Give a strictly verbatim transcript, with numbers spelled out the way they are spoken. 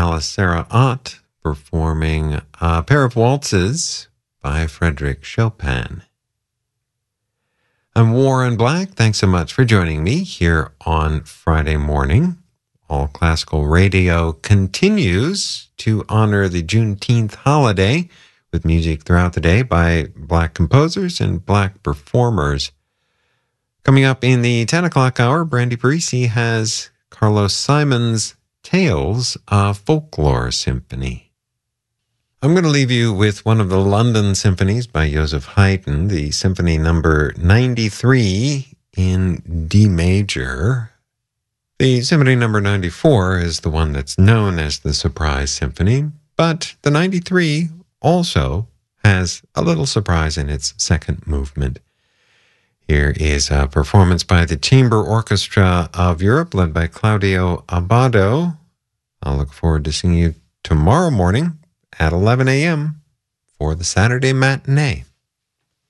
Alice Sarah Ott performing a pair of waltzes by Frédéric Chopin. I'm Warren Black. Thanks so much for joining me here on Friday morning. All Classical Radio continues to honor the Juneteenth holiday with music throughout the day by Black composers and Black performers. Coming up in the ten o'clock hour, Brandy Parisi has Carlos Simon's Tales of Folklore Symphony. I'm going to leave you with one of the London symphonies by Joseph Haydn, the Symphony number ninety-three in D major. The Symphony number ninety-four is the one that's known as the Surprise Symphony, but the ninety-three also has a little surprise in its second movement. Here is a performance by the Chamber Orchestra of Europe, led by Claudio Abbado. I'll look forward to seeing you tomorrow morning at eleven a.m. for the Saturday matinee.